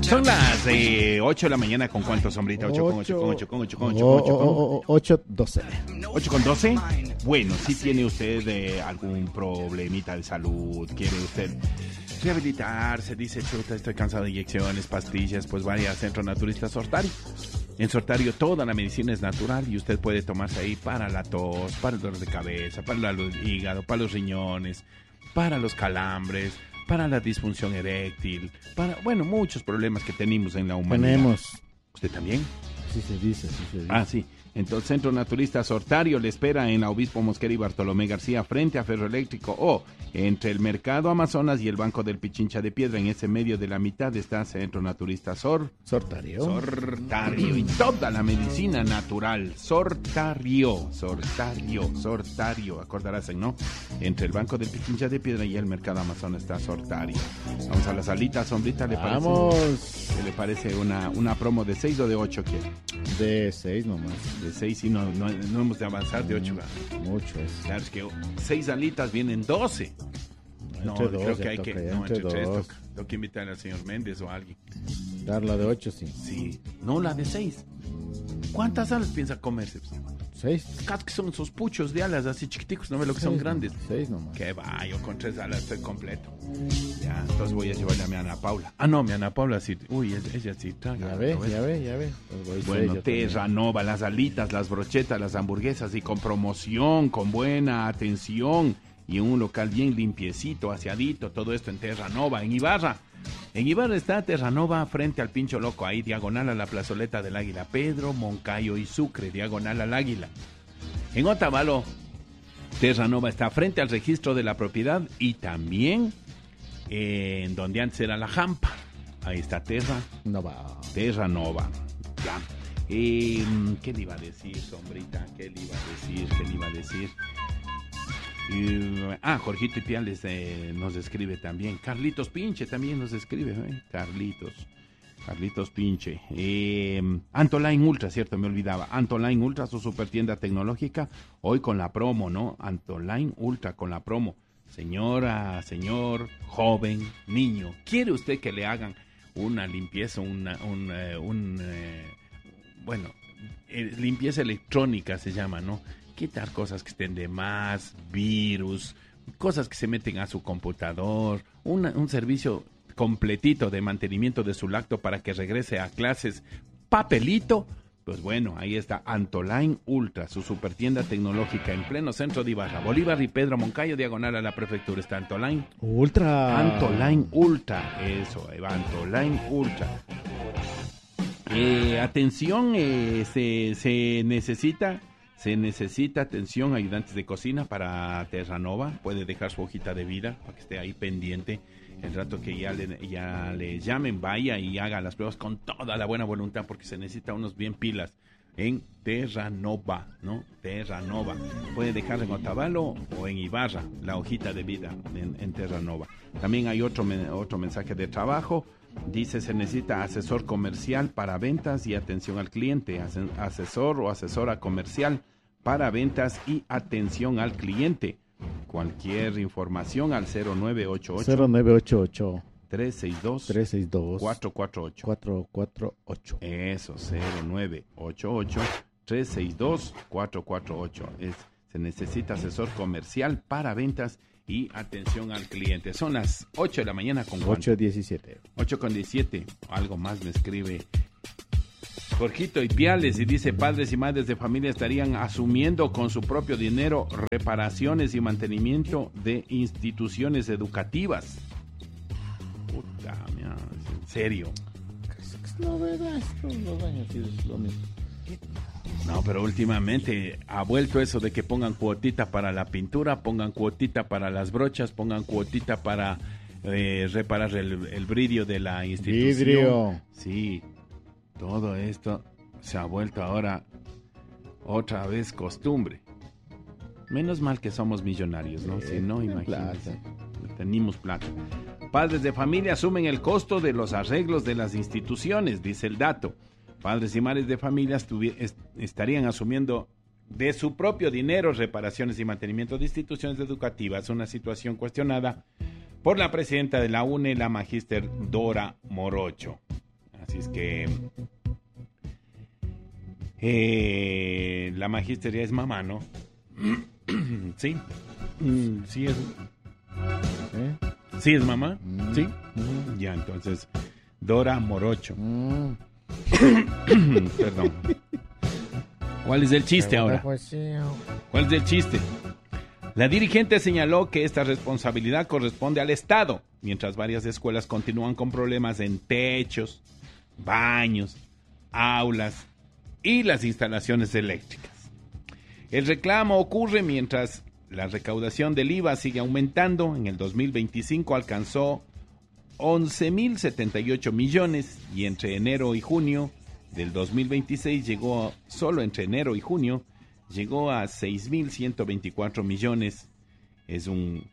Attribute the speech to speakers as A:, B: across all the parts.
A: Son las 8 de la mañana. ¿Con cuánto, sombrita? 8 con 8 con 8 con 8 con 8 con 8 con
B: 8:12.
A: 8 con 12. Bueno, si tiene usted algún problemita de salud, quiere usted rehabilitarse, dice, chuta, estoy cansado de inyecciones, pastillas, pues vaya a Centro Naturista Sortario. En Sortario toda la medicina es natural y usted puede tomarse ahí para la tos, para el dolor de cabeza, para el hígado, para los riñones, para los calambres, para la disfunción eréctil, para, bueno, muchos problemas que tenemos en la humanidad.
B: Tenemos.
A: ¿Usted también?
B: Sí se dice.
A: Ah, sí. Entonces, Centro Naturista Sortario le espera en la Obispo Mosquera y Bartolomé García, frente a Ferroeléctrico, o entre el Mercado Amazonas y el Banco del Pichincha de Piedra. En ese medio de la mitad está Centro Naturista
B: Sortario.
A: Y toda la medicina natural. Sortario. Acordarás, ¿no? Entre el Banco del Pichincha de Piedra y el Mercado Amazonas está Sortario. Vamos a las alitas, sombrita, ¿le parece?
B: Vamos.
A: ¿Qué le parece una promo de 6 o de 8? ¿Qué?
B: De 6 nomás.
A: De 6 y no hemos de avanzar de 8.
B: Mucho es.
A: Claro, es que 6 alitas vienen 12. No,
B: Entre dos,
A: creo que hay que... No, entre 3
B: dos.
A: tengo que invitar al señor Méndez o a alguien.
B: Dar la de 8, sí.
A: Sí. No, la de 6. ¿Cuántas alas piensa comerse?
B: 6.
A: Casi que son esos puchos de alas así chiquiticos, no ve lo que son grandes.
B: 6 nomás.
A: Que va, yo con 3 alas estoy completo. Ya, entonces voy a llevarle a mi Ana Paula. Ah, no, mi Ana Paula sí. Uy, ella sí traga.
B: Ya ve. Pues voy
A: Bueno,
B: 6,
A: Terranova, las alitas, las brochetas, las hamburguesas y con promoción, con buena atención y en un local bien limpiecito, aseadito, todo esto en Terranova, en Ibarra. En Ibarra está Terranova frente al Pincho Loco, ahí diagonal a la plazoleta del Águila. Pedro, Moncayo y Sucre, diagonal al Águila. En Otavalo, Terranova está frente al registro de la propiedad y también en donde antes era la Jampa. Ahí está Terranova. Ya. ¿Qué le iba a decir, sombrita? ¿Qué le iba a decir? Jorgito Ipiales nos escribe también. Carlitos Pinche también nos escribe. Carlitos Pinche. Antoline Ultra, cierto, me olvidaba. Antoline Ultra, su super tienda tecnológica. Hoy con la promo, ¿no? Antoline Ultra con la promo. Señora, señor, joven, niño, ¿quiere usted que le hagan una limpieza, limpieza electrónica se llama, ¿no? Quitar cosas que estén de más, virus, cosas que se meten a su computador, un servicio completito de mantenimiento de su lacto para que regrese a clases, papelito. Pues bueno, ahí está Antoline Ultra, su super tienda tecnológica en pleno centro de Ibarra, Bolívar y Pedro Moncayo, diagonal a la prefectura. Está Antoline
B: Ultra.
A: Eso, Antoline Ultra. Atención, se necesita atención, ayudantes de cocina para Terranova. Puede dejar su hojita de vida para que esté ahí pendiente. El rato que ya le llamen, vaya y haga las pruebas con toda la buena voluntad, porque se necesita unos bien pilas en Terranova, ¿no? Terranova. Puede dejar en Otavalo o en Ibarra la hojita de vida en Terranova. También hay otro mensaje de trabajo. Dice, se necesita asesor comercial para ventas y atención al cliente. Asesor o asesora comercial para ventas y atención al cliente. Cualquier información al 0988 362 448. Eso, 0988 362 448. Se necesita asesor comercial para ventas y atención al cliente. Son las 8 de la mañana con
B: 8:17.
A: 8:17. Algo más me escribe Jorgito Ipiales y dice, padres y madres de familia estarían asumiendo con su propio dinero reparaciones y mantenimiento de instituciones educativas. Puta, mira, en serio.
B: No, verdad, los años es lo mismo.
A: No, pero últimamente ha vuelto eso de que pongan cuotita para la pintura, pongan cuotita para las brochas, pongan cuotita para reparar el vidrio de la institución.
B: Vidrio.
A: Sí, todo esto se ha vuelto ahora otra vez costumbre. Menos mal que somos millonarios, ¿no? Si no, imagínense. Tenemos plata. Padres de familia asumen el costo de los arreglos de las instituciones, dice el dato. Padres y madres de familia estarían asumiendo de su propio dinero reparaciones y mantenimiento de instituciones educativas, una situación cuestionada por la presidenta de la UNE, la magíster Dora Morocho. Así es que la magisteria es mamá, ¿no? Sí. Sí es. ¿Sí es mamá? Sí. Ya, entonces, Dora Morocho. Perdón. ¿Cuál es el chiste ahora? ¿Cuál es el chiste? La dirigente señaló que esta responsabilidad corresponde al Estado, mientras varias escuelas continúan con problemas en techos, baños, aulas y las instalaciones eléctricas. El reclamo ocurre mientras la recaudación del IVA sigue aumentando. En el 2025 alcanzó 11.078 millones y entre enero y junio del 2026 solo entre enero y junio, llegó a 6.124 millones. Es un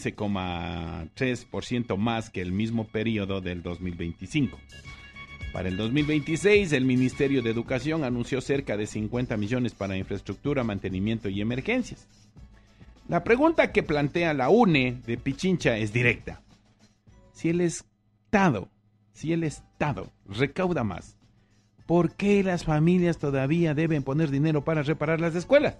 A: 15,3% más que el mismo periodo del 2025. Para el 2026, el Ministerio de Educación anunció cerca de 50 millones para infraestructura, mantenimiento y emergencias. La pregunta que plantea la UNE de Pichincha es directa. Si el Estado recauda más, ¿por qué las familias todavía deben poner dinero para reparar las escuelas?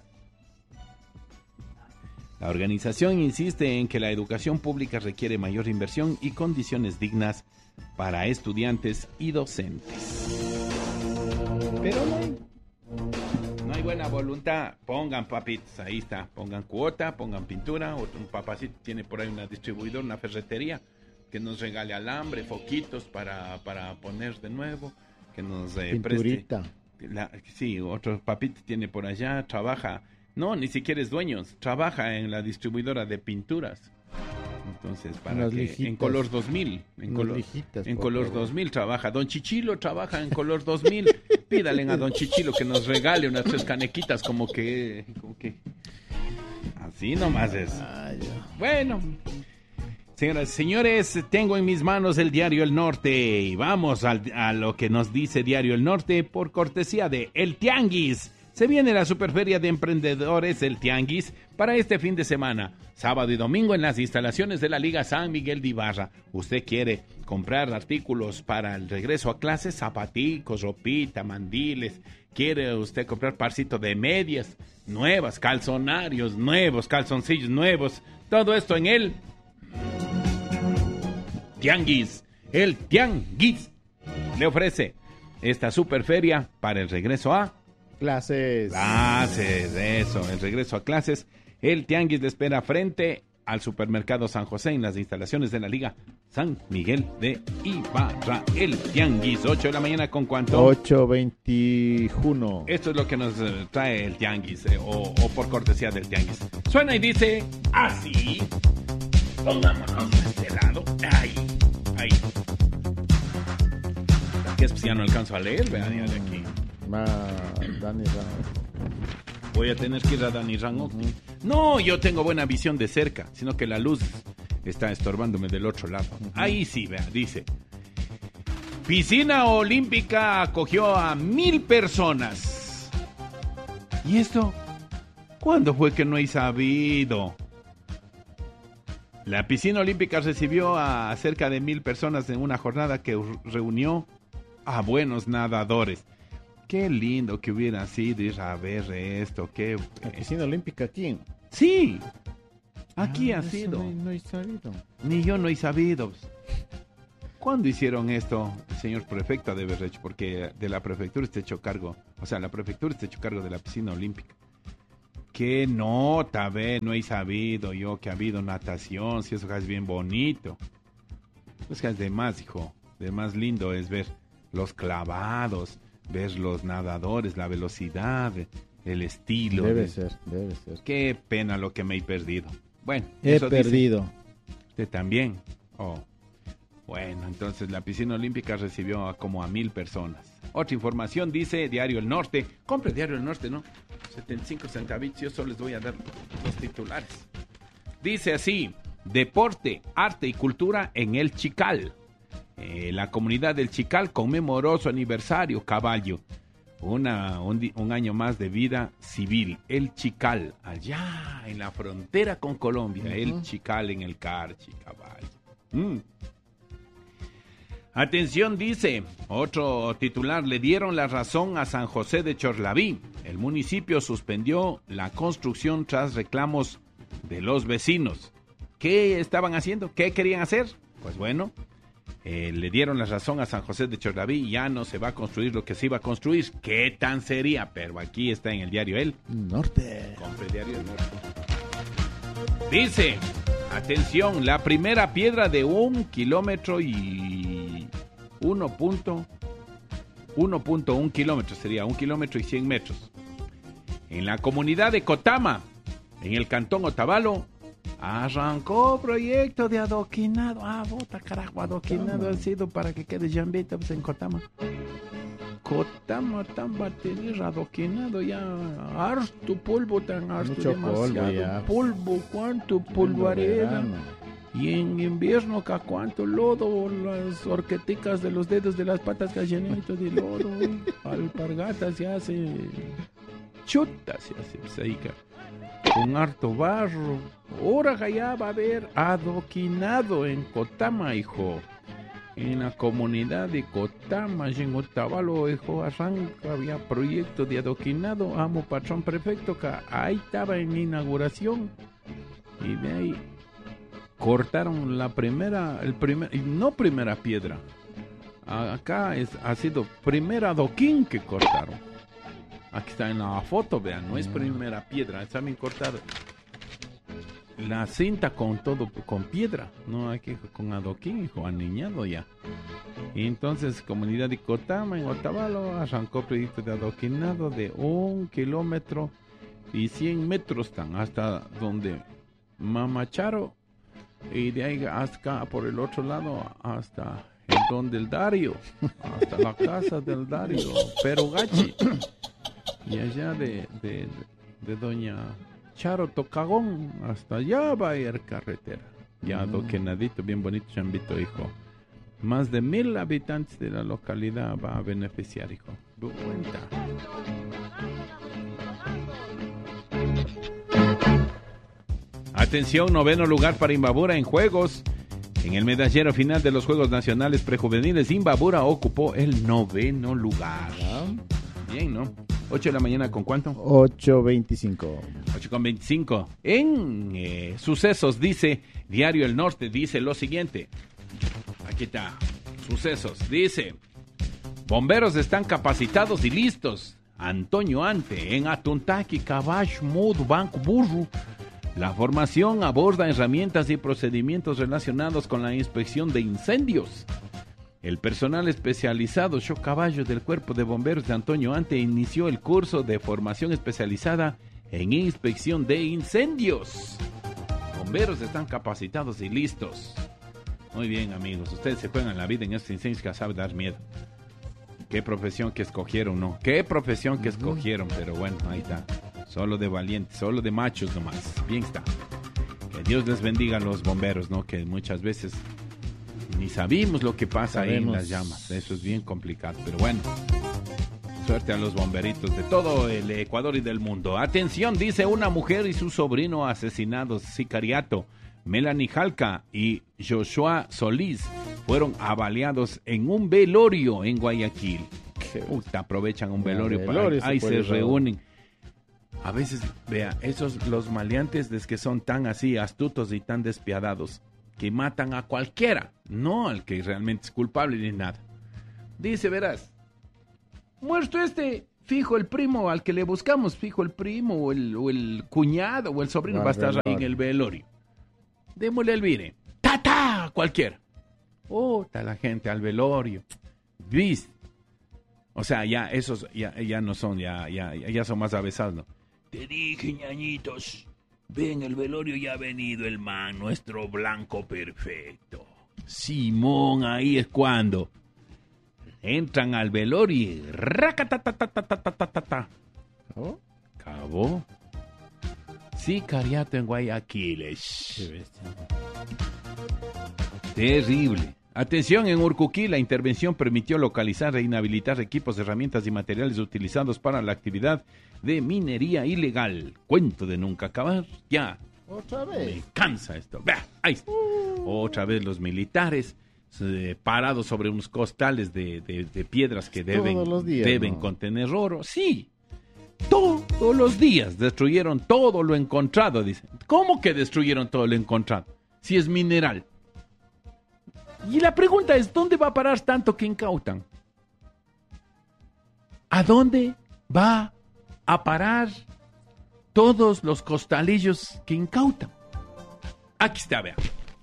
A: La organización insiste en que la educación pública requiere mayor inversión y condiciones dignas para estudiantes y docentes. Pero no hay buena voluntad. Pongan, papitos, ahí está. Pongan cuota, pongan pintura. Un papacito tiene por ahí una distribuidora, una ferretería, que nos regale alambre, foquitos para poner de nuevo. Que nos
B: pinturita.
A: Sí, otro papito tiene por allá, trabaja, no, ni siquiera es dueño, trabaja en la distribuidora de pinturas. Entonces, para que lijitas, en color 2000, en color 2000 trabaja. Don Chichilo trabaja en color 2000. Pídale a Don Chichilo que nos regale unas 3 canequitas, como que así nomás es. Bueno, señoras y señores, tengo en mis manos el diario El Norte y vamos a lo que nos dice Diario El Norte por cortesía de El Tianguis. Se viene la Superferia de Emprendedores El Tianguis para este fin de semana, sábado y domingo en las instalaciones de la Liga San Miguel de Ibarra. ¿Usted quiere comprar artículos para el regreso a clases? Zapaticos, ropita, mandiles. ¿Quiere usted comprar parcito de medias nuevas, calzonarios nuevos, calzoncillos nuevos? Todo esto en el Tianguis. El Tianguis le ofrece esta superferia para el regreso a
B: clases,
A: eso, el regreso a clases. El Tianguis le espera frente al Supermercado San José en las instalaciones de la Liga San Miguel de Ibarra. El Tianguis, 8 de la mañana, ¿con cuánto?
B: 8:21.
A: Esto es lo que nos trae el Tianguis, o por cortesía del Tianguis. Suena y dice así. Pongámonos de este lado. Ahí. Que es, pues ya no alcanzo a leer, vean, de aquí.
B: Dani Rangel.
A: Voy a tener que ir a Dani Rangel. No, yo tengo buena visión de cerca, sino que la luz está estorbándome del otro lado. Ahí sí, vea, dice: piscina olímpica acogió a 1,000 personas. ¿Y esto? ¿Cuándo fue que no he sabido? La piscina olímpica recibió a cerca de 1,000 personas en una jornada que reunió a buenos nadadores. Qué lindo que hubiera sido ir a ver esto.
B: ¿La piscina olímpica aquí?
A: Sí, aquí ha sido.
B: No he sabido.
A: Ni yo no he sabido. ¿Cuándo hicieron esto, señor prefecto de Berrecho? Porque de la prefectura está hecho cargo. O sea, la prefectura está hecho cargo de la piscina olímpica. Qué nota, no he sabido yo que ha habido natación. Si eso es bien bonito. Pues que es de más, hijo. De más lindo es ver los clavados, ver los nadadores, la velocidad, el estilo.
B: Debe ser.
A: Qué pena lo que me he perdido. Bueno,
B: he perdido.
A: Dice. ¿Usted también? Oh. Bueno, entonces la piscina olímpica recibió como a 1,000 personas. Otra información dice Diario El Norte. Compre Diario El Norte, ¿no? 75 centavitos, yo solo les voy a dar los titulares. Dice así: deporte, arte y cultura en el Chical. La comunidad del Chical conmemoró su aniversario, caballo. Un año más de vida civil. El Chical, allá en la frontera con Colombia. El Chical en el Carchi, caballo. Atención, dice otro titular, le dieron la razón a San José de Chorlaví. El municipio suspendió la construcción tras reclamos de los vecinos. ¿Qué estaban haciendo? ¿Qué querían hacer? Pues bueno, le dieron la razón a San José de Chorlaví, ya no se va a construir lo que se iba a construir. ¿Qué tan sería? Pero aquí está en el diario El
B: Norte.
A: Compre el diario El Norte. Dice, atención, la primera piedra de 1 kilómetro y 1.1 kilómetros, sería 1 kilómetro y 100 metros. En la comunidad de Cotama, en el cantón Otavalo, arrancó proyecto de adoquinado. Bota carajo, adoquinado ha sido para que quede llambita pues, en Cotama. Cotama tan batería adoquinado ya, harto polvo, tan harto,
B: mucho
A: demasiado polvo, cuánto polvareda. Y en invierno, cuánto lodo, las horqueticas de los dedos de las patas callenitos de lodo, alpargatas se hace, chuta se hace, pues ahí, con harto barro. Ahora ya va a haber adoquinado en Cotama, hijo. En la comunidad de Cotama, en Otavalo, hijo, arranca, había proyecto de adoquinado. Amo patrón prefecto, que ahí estaba en inauguración. Y de ahí cortaron la primera piedra. Acá ha sido primera adoquín que cortaron. Aquí está en la foto, vean, no es primera piedra, está bien cortada. La cinta con todo, con piedra, no aquí con adoquín, hijo, aniñado ya. Y entonces, comunidad de Cotama, en Otavalo, arrancó proyecto de adoquinado de 1 kilómetro y 100 metros tan, hasta donde Mamacharo, y de ahí hasta por el otro lado, hasta el don del Dario, hasta la casa del Dario, Perogachi. Y allá de doña Charo Tocagón, hasta allá va a ir carretera. Ya adoquinadito, bien bonito, chambito, hijo. Más de 1,000 habitantes de la localidad va a beneficiar, hijo. Du cuenta. Atención, 9º lugar para Imbabura en juegos. En el medallero final de los Juegos Nacionales Prejuveniles, Imbabura ocupó el 9º lugar. Bien, ¿no? 8 de la mañana, ¿con cuánto?
B: 8:25.
A: 8:25. En sucesos, dice Diario El Norte, dice lo siguiente. Aquí está, sucesos. Dice, bomberos están capacitados y listos. Antonio Ante, en Atuntaqui, Cabash, Mud, Banco Burro. La formación aborda herramientas y procedimientos relacionados con la inspección de incendios. El personal especializado Chocaballo del Cuerpo de Bomberos de Antonio Ante inició el curso de formación especializada en inspección de incendios. Bomberos están capacitados y listos. Muy bien, amigos, ustedes se juegan la vida en estos incendios que sabe dar miedo. Qué profesión que escogieron, ¿no? Qué profesión que escogieron, pero bueno, ahí está. Solo de valientes, solo de machos nomás. Bien está. Que Dios les bendiga a los bomberos, ¿no? Que muchas veces ni sabemos lo que pasa ahí en las llamas. Eso es bien complicado, pero bueno. Suerte a los bomberitos de todo el Ecuador y del mundo. Atención, dice una mujer y su sobrino asesinados, sicariato. Melanie Jalca y Joshua Solís fueron avaliados en un velorio en Guayaquil. Aprovechan un velorio para ahí se reúnen. A veces, vea, los maleantes es que son tan así astutos y tan despiadados que matan a cualquiera, no al que realmente es culpable ni nada. Dice, verás, muerto fijo el primo al que le buscamos, fijo el primo o el cuñado o el sobrino va a estar ahí en el velorio. Démosle el vire. ¡Ta! Cualquiera. Está la gente al velorio. ¿Viste? O sea, ya esos ya no son, ya son más avesados, ¿no? Te dije, ñañitos, ven, el velorio ya ha venido el man, nuestro blanco perfecto. Simón, ahí es cuando entran al velorio y racatatatatatatata. ¿Acabó? Sicariato en Guayaquil. Terrible. Atención, en Urcuquí la intervención permitió localizar e inhabilitar equipos, herramientas y materiales utilizados para la actividad de minería ilegal. Cuento de nunca acabar. Ya.
B: ¿Otra vez?
A: Me cansa esto. Vea, ahí está. Otra vez los militares parados sobre unos costales de piedras que deben contener oro. Sí, todos los días destruyeron todo lo encontrado, dicen. ¿Cómo que destruyeron todo lo encontrado? Si es mineral. Y la pregunta es, ¿dónde va a parar tanto que incautan? ¿A dónde va a parar todos los costalillos que incautan? Aquí está, vea.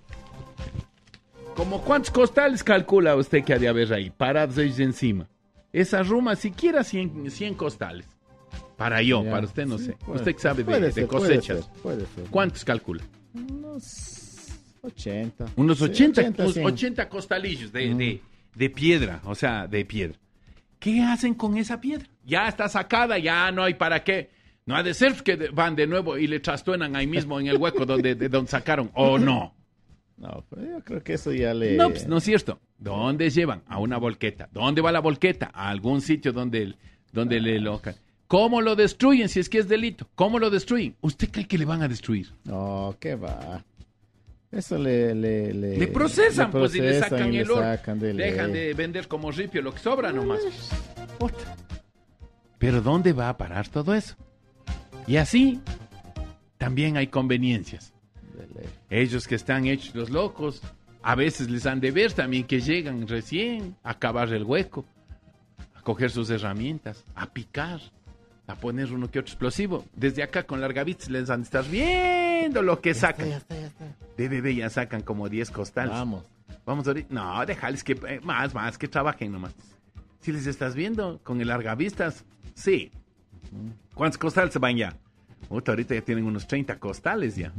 A: ¿Cómo cuántos costales calcula usted que ha de haber ahí, parados ellos encima? Esa ruma, siquiera 100 costales. Para usted no sé. Usted que sabe de cosechas.
B: Puede ser.
A: ¿Cuántos calcula?
B: Unos 80.
A: Unos 80,
B: Sí,
A: 80 costalillos de piedra, o sea, de piedra. ¿Qué hacen con esa piedra? Ya está sacada, ya no hay para qué. No ha de ser que van de nuevo y le trastuenan ahí mismo en el hueco donde sacaron, ¿o no?
B: No, pero yo creo que eso ya le...
A: No, pues no es cierto. ¿Dónde llevan? A una volqueta. ¿Dónde va la volqueta? A algún sitio donde le locan. ¿Cómo lo destruyen si es que es delito? ¿Cómo lo destruyen? ¿Usted cree que le van a destruir?
B: No, ¿qué va? Eso le
A: procesan, pues, y le sacan el oro.
B: Dejan
A: de vender como ripio lo que sobra nomás. Puta. Pero ¿dónde va a parar todo eso? Y así también hay conveniencias. Ellos que están hechos los locos, a veces les han de ver también que llegan recién a cavar el hueco, a coger sus herramientas, a picar, a poner uno que otro explosivo. Desde acá con largavitas les han de estar viendo lo que sacan.
B: Ya está.
A: De bebé ya sacan como 10 costales. Vamos ahorita. No, déjales que más que trabajen nomás. Si les estás viendo con el largavistas, sí. ¿Cuántos costales se van ya? Ahorita ya tienen unos 30 costales ya.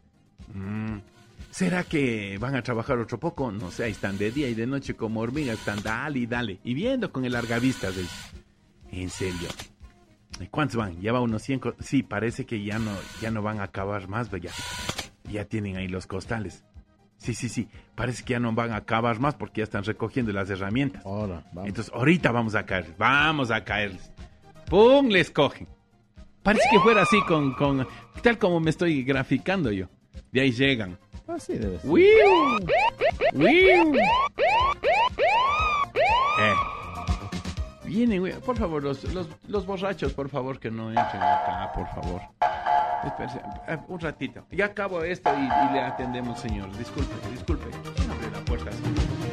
A: ¿Será que van a trabajar otro poco? No sé, ahí están de día y de noche como hormigas, están dale y dale. Y viendo con el largavistas. En serio. ¿Cuántos van? Ya va unos 100. Sí, parece que ya no van a acabar más, ¿ve? Ya tienen ahí los costales. Sí. Parece que ya no van a acabar más porque ya están recogiendo las herramientas.
B: Ahora, vamos.
A: Entonces, ahorita vamos a caerles. ¡Pum! Les cogen. Parece que fuera así con tal como me estoy graficando yo. De ahí llegan.
B: Así debe ser.
A: ¡Wiu! Vienen, güey. Por favor, los borrachos, por favor, que no entren acá, por favor. Espérese, un ratito. Ya acabo esto y le atendemos, señor. Disculpe. ¿Quién abre la puerta así?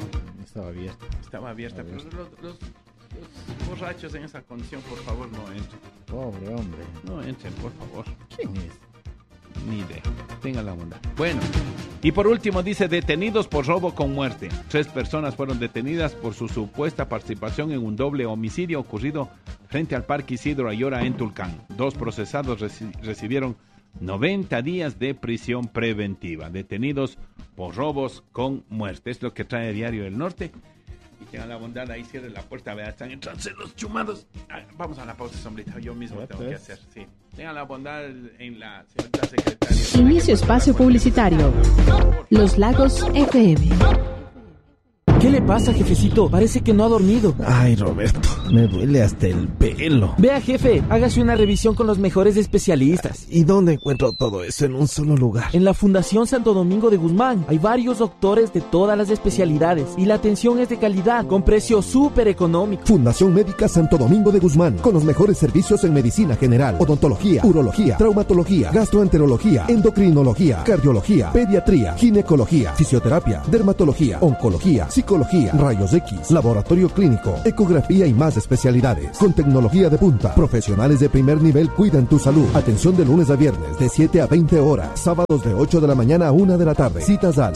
A: Estaba abierta, pero los borrachos en esa condición, por favor, no entren.
B: Pobre hombre.
A: No entren, por favor.
B: ¿Quién es?
A: Ni idea. Tenga la bondad. Bueno. Y por último dice, detenidos por robo con muerte. 3 personas fueron detenidas por su supuesta participación en un doble homicidio ocurrido frente al Parque Isidro Ayora en Tulcán. 2 procesados recibieron 90 días de prisión preventiva. Detenidos por robos con muerte. Es lo que trae Diario del Norte. Y tengan la bondad, ahí cierre la puerta, vea, están entrando los chumados. Vamos a la pausa, sombrita, yo mismo tengo que hacer, sí. Tengan la bondad en la señorita secretaria.
C: Inicio espacio publicitario. Los Lagos FM.
D: ¿Qué le pasa, jefecito? Parece que no ha dormido.
E: Ay, Roberto, me duele hasta el pelo.
D: Vea, jefe, hágase una revisión con los mejores especialistas.
E: ¿Y dónde encuentro todo eso en un solo lugar?
D: En la Fundación Santo Domingo de Guzmán. Hay varios doctores de todas las especialidades y la atención es de calidad, con precio súper económico.
F: Fundación Médica Santo Domingo de Guzmán, con los mejores servicios en medicina general, odontología, urología, traumatología, gastroenterología, endocrinología, cardiología, pediatría, ginecología, fisioterapia, dermatología, oncología, psicología, rayos X, laboratorio clínico, ecografía y más especialidades. Con tecnología de punta, profesionales de primer nivel cuidan tu salud. Atención de lunes a viernes de 7 a 20 horas, sábados de 8 de la mañana a 1 de la tarde. Citas al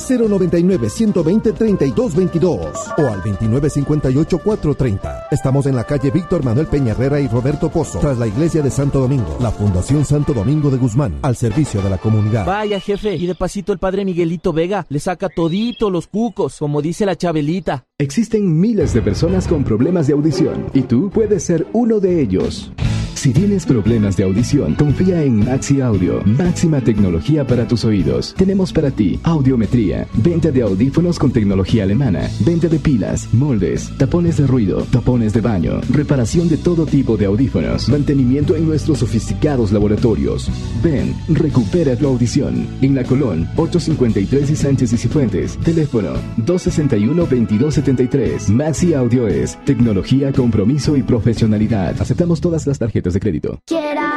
F: 099-120-3222 o al 2958-430. Estamos en la calle Víctor Manuel Peña Herrera y Roberto Pozo, tras la iglesia de Santo Domingo. La Fundación Santo Domingo de Guzmán, al servicio de la comunidad.
D: Vaya, jefe, y de pasito el padre Miguelito Vega le saca todito los cucos, como dice la Chabelita.
G: Existen miles de personas con problemas de audición y tú puedes ser uno de ellos. Si tienes problemas de audición, confía en Maxi Audio. Máxima tecnología para tus oídos. Tenemos para ti audiometría, venta de audífonos con tecnología alemana, venta de pilas, moldes, tapones de ruido, tapones de baño, reparación de todo tipo de audífonos, mantenimiento en nuestros sofisticados laboratorios. Ven, recupera tu audición. En La Colón, 853 y Sánchez y Cifuentes. Teléfono 261-2273. Maxi Audio es tecnología, compromiso y profesionalidad. Aceptamos todas las tarjetas de crédito.